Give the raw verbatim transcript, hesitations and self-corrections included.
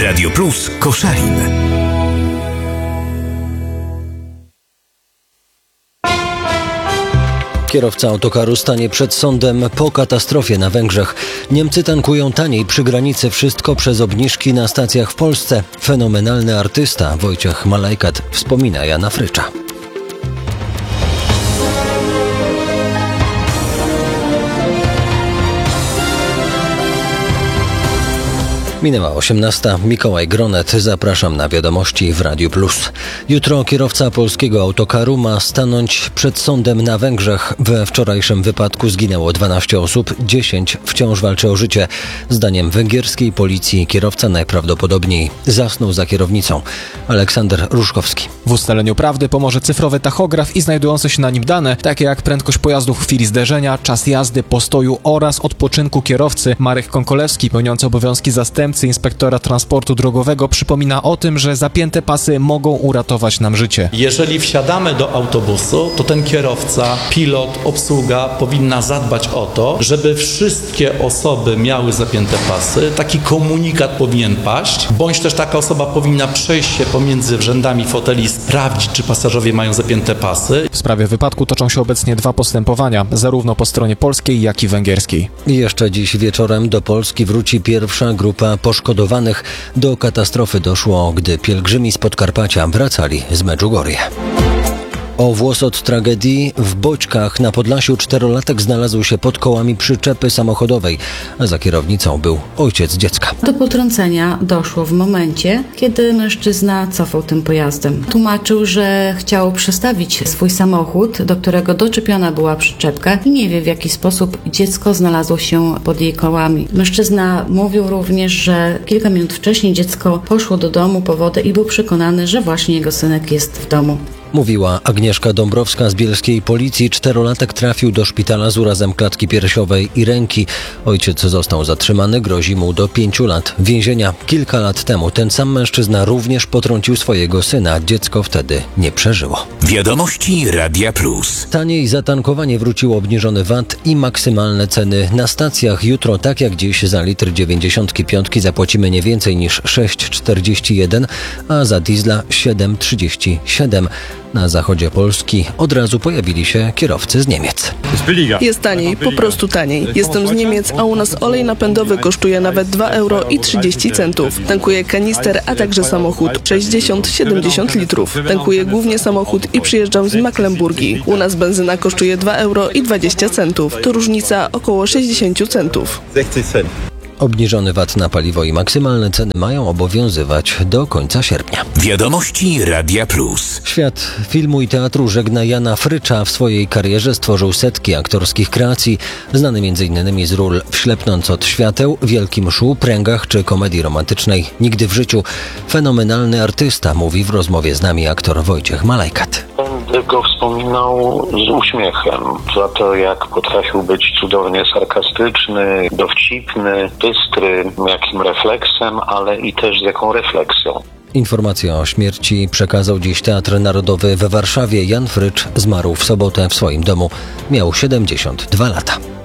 Radio Plus Koszalin. Kierowca autokaru stanie przed sądem po katastrofie na Węgrzech. Niemcy tankują taniej przy granicy, wszystko przez obniżki na stacjach w Polsce. Fenomenalny artysta Wojciech Malajkat wspomina Jana Frycza. Minęła osiemnasta. Mikołaj Gronet. Zapraszam na wiadomości w Radiu Plus. Jutro kierowca polskiego autokaru ma stanąć przed sądem na Węgrzech. We wczorajszym wypadku zginęło dwanaście osób, dziesięć wciąż walczy o życie. Zdaniem węgierskiej policji kierowca najprawdopodobniej zasnął za kierownicą. Aleksander Ruszkowski. W ustaleniu prawdy pomoże cyfrowy tachograf i znajdujące się na nim dane, takie jak prędkość pojazdu w chwili zderzenia, czas jazdy, postoju oraz odpoczynku kierowcy. Marek Konkolewski, pełniący obowiązki zastępcy inspektora transportu drogowego, przypomina o tym, że zapięte pasy mogą uratować nam życie. Jeżeli wsiadamy do autobusu, to ten kierowca, pilot, obsługa powinna zadbać o to, żeby wszystkie osoby miały zapięte pasy. Taki komunikat powinien paść, bądź też taka osoba powinna przejść się pomiędzy rzędami foteli i sprawdzić, czy pasażerowie mają zapięte pasy. W sprawie wypadku toczą się obecnie dwa postępowania, zarówno po stronie polskiej, jak i węgierskiej. I jeszcze dziś wieczorem do Polski wróci pierwsza grupa poszkodowanych. Do katastrofy doszło, gdy pielgrzymi z Podkarpacia wracali z Medjugorje. O włos od tragedii. W Boćkach na Podlasiu czterolatek znalazł się pod kołami przyczepy samochodowej, a za kierownicą był ojciec dziecka. Do potrącenia doszło w momencie, kiedy mężczyzna cofał tym pojazdem. Tłumaczył, że chciał przestawić swój samochód, do którego doczepiona była przyczepka i nie wie, w jaki sposób dziecko znalazło się pod jej kołami. Mężczyzna mówił również, że kilka minut wcześniej dziecko poszło do domu po wodę i był przekonany, że właśnie jego synek jest w domu. Mówiła Agnieszka Dąbrowska z bielskiej policji. Czterolatek trafił do szpitala z urazem klatki piersiowej i ręki. Ojciec został zatrzymany, grozi mu do pięciu lat więzienia. Kilka lat temu ten sam mężczyzna również potrącił swojego syna. Dziecko wtedy nie przeżyło. Wiadomości Radia Plus. Taniej za tankowanie wrócił obniżony V A T i maksymalne ceny na stacjach. Jutro, tak jak dziś, za litr dziewięćdziesiątki piątki zapłacimy nie więcej niż sześć czterdzieści jeden, a za diesla siedem trzydzieści siedem. Na zachodzie Polski od razu pojawili się kierowcy z Niemiec. Jest taniej, po prostu taniej. Jestem z Niemiec, a u nas olej napędowy kosztuje nawet dwa euro i trzydzieści centów. Tankuję kanister, a także samochód sześćdziesiąt siedemdziesiąt litrów. Tankuję głównie samochód i przyjeżdżam z Mecklenburgii. U nas benzyna kosztuje dwa euro i dwadzieścia centów. To różnica około sześćdziesiąt centów. Obniżony V A T na paliwo i maksymalne ceny mają obowiązywać do końca sierpnia. Wiadomości Radia Plus. Świat filmu i teatru żegna Jana Frycza. W swojej karierze stworzył setki aktorskich kreacji, znany m.in. z ról w Ślepnąc od świateł, Wielkim Mszu, Pręgach czy komedii romantycznej Nigdy w życiu. Fenomenalny artysta, mówi w rozmowie z nami aktor Wojciech Malajkat. Będę go wspominał z uśmiechem za to, jak potrafił być cudownie sarkastyczny, dowcipny, bystry, jakim refleksem, ale i też z jaką refleksją. Informację o śmierci przekazał dziś Teatr Narodowy we Warszawie. Jan Frycz zmarł w sobotę w swoim domu. Miał siedemdziesiąt dwa lata.